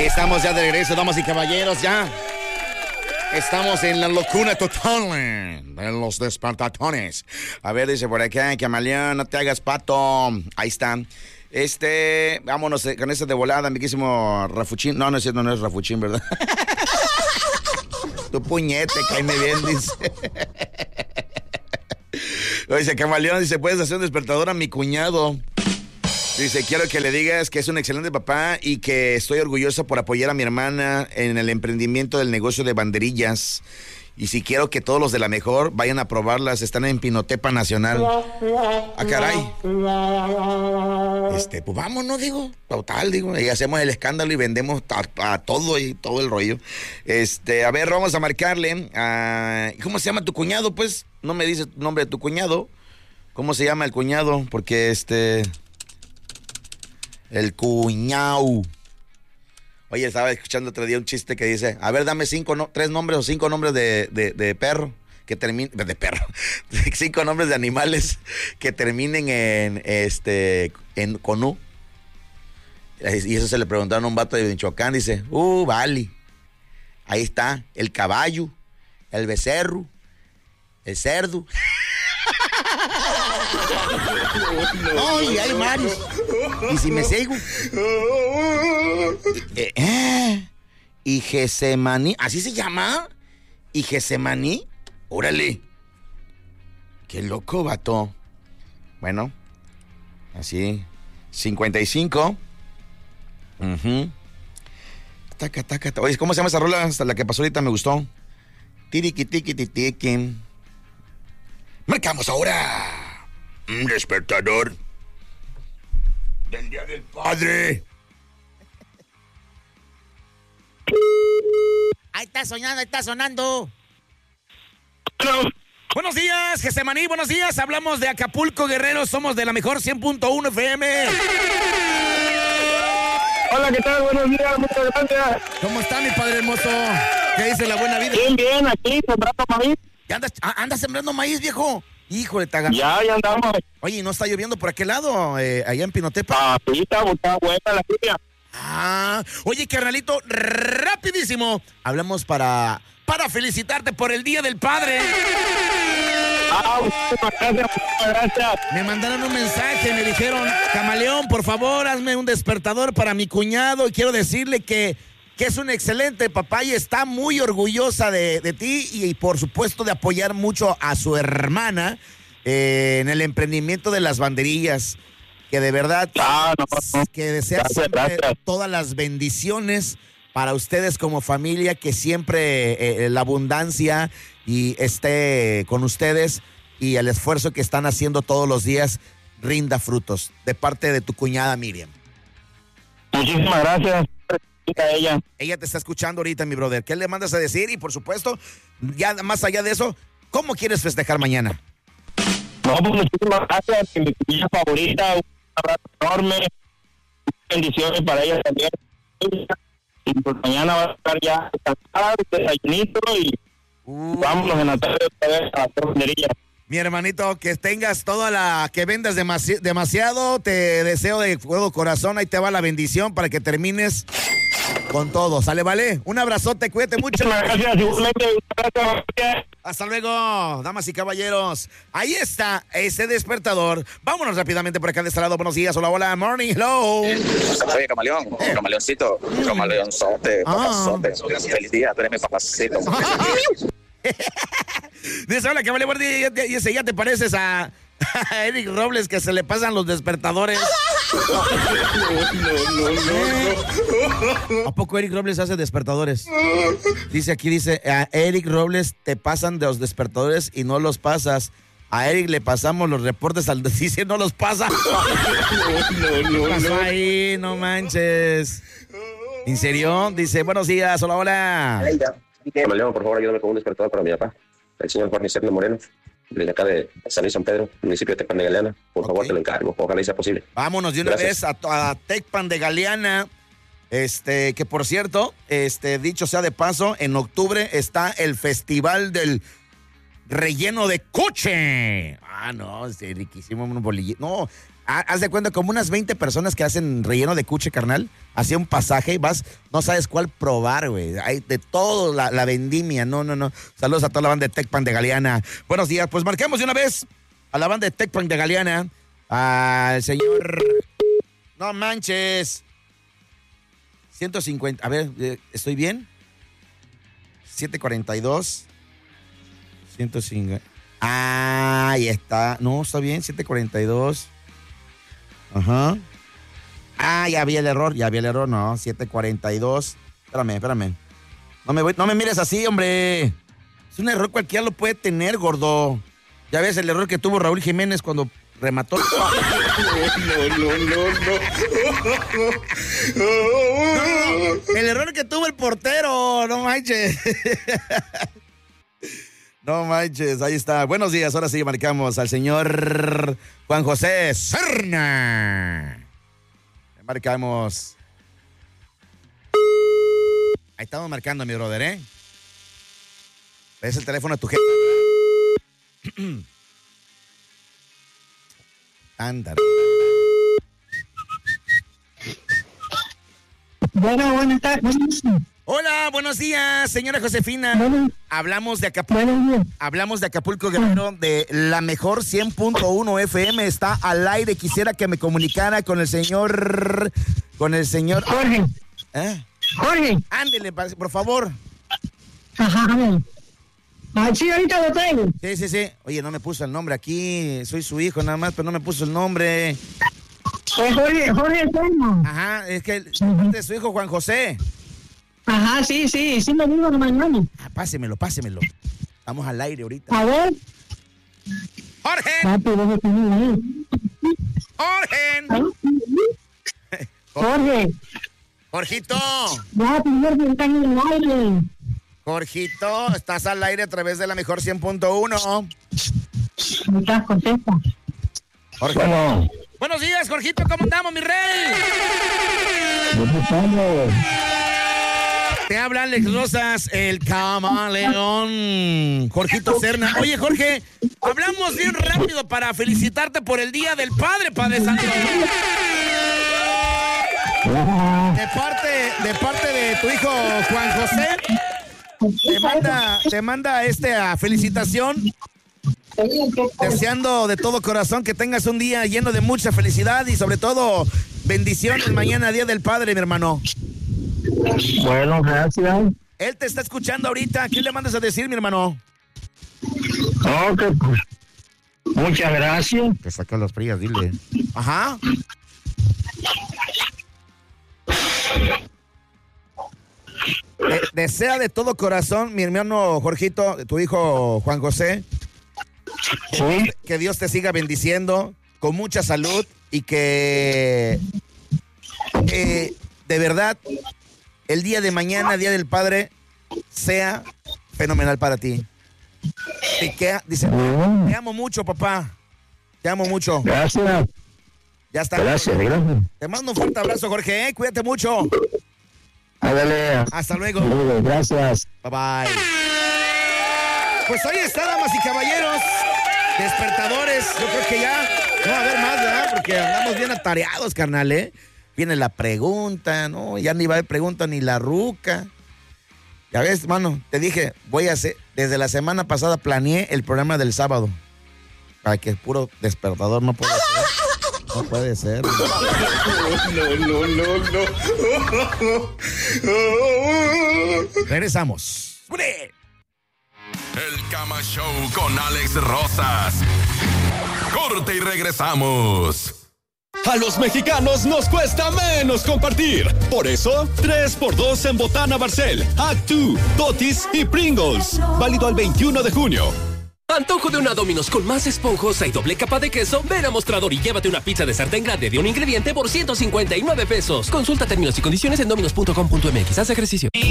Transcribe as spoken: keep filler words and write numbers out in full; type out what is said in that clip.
Ahí estamos ya de regreso, damas y caballeros, ya. Estamos en la locura total de los despertatones. A ver, dice por acá, Camaleón, no te hagas pato. Ahí está. Este, vámonos con este de volada, amiguísimo Rafuchín. No, no es cierto, no es Rafuchín, ¿verdad? Tu puñete, cáeme bien, dice. Dice Camaleón, dice, ¿puedes hacer un despertador a mi cuñado? Dice, quiero que le digas que es un excelente papá y que estoy orgullosa por apoyar a mi hermana en el emprendimiento del negocio de banderillas. Y si quiero que todos los de la mejor vayan a probarlas, están en Pinotepa Nacional. Ah, caray. Este, pues vámonos, digo. Total, digo. Y hacemos el escándalo y vendemos a, a todo y todo el rollo. Este, a ver, vamos a marcarle a... ¿Cómo se llama tu cuñado, pues? No me dice el nombre de tu cuñado. ¿Cómo se llama el cuñado? Porque este... El cuñao. Oye, estaba escuchando otro día un chiste que dice, a ver, dame cinco, no, tres nombres o cinco nombres de, de, de perro que terminen, de perro, cinco nombres de animales que terminen en, este, en, con U. Y eso se le preguntaron a un vato de Michoacán, dice, uh, vale. Ahí está, el caballo, el becerro, el cerdo. No, y hay varios. Y si me sigo. Eh, eh, y Gesemaní, ¿así se llama? ¿Y Gesemaní? Órale. Qué loco, vato. Bueno, así. cincuenta y cinco. Uh-huh. Taca, taca, taca. Oye, ¿cómo se llama esa rola? Hasta la que pasó ahorita me gustó. Tiriqui, tiqui, tiqui. Marcamos ahora. Un despertador del Día del Padre. Ahí está sonando, ahí está sonando. Hello. Buenos días, Gesemaní, buenos días. Hablamos de Acapulco, Guerrero. Somos de la mejor cien punto uno F M. Hola, ¿qué tal? Buenos días, muchas gracias. ¿Cómo está, mi padre hermoso? ¿Qué dice la buena vida? Bien, bien, aquí, sembrando maíz. ¿Andas, andas sembrando maíz, viejo? Híjole, taga. Ya, ya andamos. Oye, ¿no está lloviendo por aquel lado, eh, allá en Pinotepa? Ah, sí, está, está buena la lluvia. Ah, oye, carnalito, rapidísimo. Hablamos para, para felicitarte por el Día del Padre. Ah, muchas gracias, muchas gracias. Me mandaron un mensaje, me dijeron, Camaleón, por favor, hazme un despertador para mi cuñado. Y quiero decirle que, que es un excelente papá y está muy orgullosa de, de ti y, y, por supuesto, de apoyar mucho a su hermana eh, en el emprendimiento de las banderillas. Que de verdad, ah, no, no. que desea Gracias, siempre gracias. todas las bendiciones para ustedes como familia, que siempre eh, la abundancia y esté con ustedes y el esfuerzo que están haciendo todos los días rinda frutos, de parte de tu cuñada Miriam. Muchísimas gracias a ella. Ella te está escuchando ahorita, mi brother. ¿Qué le mandas a decir? Y por supuesto, ya más allá de eso, ¿cómo quieres festejar mañana? No, pues muchísimas gracias, que mi cuñada favorita, un abrazo enorme, bendiciones para ella también. Y pues mañana va a estar ya cansada, desayunito y Uh. vámonos en la tarde otra vez a la tornería. Mi hermanito, que tengas toda la... que vendas demasi- demasiado, te deseo de todo corazón, ahí te va la bendición para que termines con todo, ¿sale, vale? Un abrazote, cuídate mucho. Muchas gracias, igualmente, gracias. Hasta luego, damas y caballeros. Ahí está ese despertador. Vámonos rápidamente por acá de este lado. Buenos días, hola, hola, morning, hello. Oye, Camaleón, Eh. Camaleoncito, Camaleonzote, Ah. papazote. Feliz día, tú eres mi papacito. Dice, hola, caballero, buen día. Y ese, ya te pareces a, a Eric Robles, que se le pasan los despertadores. ¿A poco Eric Robles hace despertadores? Dice aquí, dice, a Eric Robles te pasan de los despertadores y no los pasas. A Eric le pasamos los reportes al dice, no los pasa. ¿Qué pasó ahí? No manches. ¿En serio? Dice, buenos días, hola, hola. Camaleón, por favor, ayúdame con un despertador para mi papá, el señor Juan Niceno Moreno, de acá de San Luis San Pedro, municipio de Tecpan de Galeana. Por favor, Ok. te lo encargo, ojalá y sea posible. Vámonos de una Gracias. vez a, a Tecpan de Galeana. Este, que por cierto, este, dicho sea de paso, en octubre está el Festival del Relleno de Cuche. Ah, no, es riquísimo, un bolillo. No, ha- haz de cuenta como unas veinte personas que hacen relleno de cuche, carnal. hacia un pasaje, vas, no sabes cuál probar, güey. Hay de todo, la, la vendimia, no, no, no. Saludos a toda la banda de Tecpan de Galeana. Buenos días, pues marquemos de una vez a la banda de Tecpan de Galeana, al señor... No manches. ciento cincuenta, a ver, ¿estoy bien? setecientos cuarenta y dos. ciento cincuenta. Ah, ahí está. No, está bien, setecientos cuarenta y dos. Ajá. Ah, ya vi el error, ya vi el error, no, setecientos cuarenta y dos. Espérame, espérame. No me, voy, no me mires así, hombre. Es un error, cualquiera lo puede tener, gordo. Ya ves el error que tuvo Raúl Jiménez cuando remató. No, no, no, no, no. El error que tuvo el portero, no manches. No manches, ahí está. Buenos días, ahora sí marcamos al señor Juan José Serna. Le marcamos. Ahí estamos marcando, mi brother, ¿eh? Es el teléfono de tu jefe. Anda. Bueno, buenas tardes. Hola, buenos días, señora Josefina. Bueno, Hablamos de Acapulco. buenos días. Hablamos de Acapulco Guerrero, de la mejor cien punto uno F M. Está al aire. Quisiera que me comunicara con el señor. Con el señor. Jorge. ¿Eh? Jorge. Ándele, por favor. Ajá, ah, sí, ahorita lo traigo. Sí, sí, sí. Oye, no me puso el nombre aquí. Soy su hijo nada más, pero no me puso el nombre. Es Jorge, Jorge Serna. Ajá, es que el de su hijo Juan José. Ajá, sí, sí, sí me digo de mañana. Ah, pásemelo, pásemelo. Estamos al aire ahorita. A ver. ¡Jorge! Papi, déjame tener ahí. ¡Jorge! Jorge. Jorgito. Ya, primero que están en el aire. Jorgito, estás al aire a través de la mejor cien punto uno. Me estás contenta. Jorge. Bueno, Buenos días, Jorgito, ¿cómo andamos, mi rey? ¿cómo estamos? Te habla Alex Rosas, el camaleón. Jorgito Serna. Oye, Jorge, hablamos bien rápido para felicitarte por el Día del Padre, Padre Santo. De parte, de parte de tu hijo Juan José, te manda, te manda esta felicitación, deseando de todo corazón que tengas un día lleno de mucha felicidad y sobre todo bendiciones mañana, Día del Padre, mi hermano. Bueno, gracias. Él te está escuchando ahorita. ¿Qué le mandas a decir, mi hermano? Ok, pues, muchas gracias. Te saca las frías, dile. Ajá. De- desea de todo corazón, mi hermano Jorgito, tu hijo Juan José, Sí, que Dios te siga bendiciendo con mucha salud y que eh, de verdad el día de mañana, Día del Padre, sea fenomenal para ti. Y que, dice, Bien. te amo mucho, papá. Te amo mucho. gracias. Ya está. Gracias, gracias. Te mando un fuerte abrazo, Jorge. ¿eh? Cuídate mucho. Ándale. Hasta luego. Saludos, gracias. Bye bye. Pues ahí está, damas y caballeros. Despertadores. Yo creo que ya no va a haber más, ¿verdad? Porque andamos bien atareados, carnal, ¿eh? Viene la pregunta, ¿no? Ya ni va a haber pregunta ni la ruca. Ya ves, mano, te dije, voy a hacer, desde la semana pasada planeé el programa del sábado. Para que el puro despertador no puede ser. No puede ser. No, no, no, no. Regresamos. El Cama Show con Alex Rosas. Corte y regresamos. A los mexicanos nos cuesta menos compartir. Por eso, tres por dos en Botana Barcel, Actu, Totis y Pringles. Válido al veintiuno de junio. Antojo de una Domino's con más esponjosa y doble capa de queso. Ven a Mostrador y llévate una pizza de sartén grande de un ingrediente por ciento cincuenta y nueve pesos. Consulta términos y condiciones en dominos punto com punto m x. Haz ejercicio.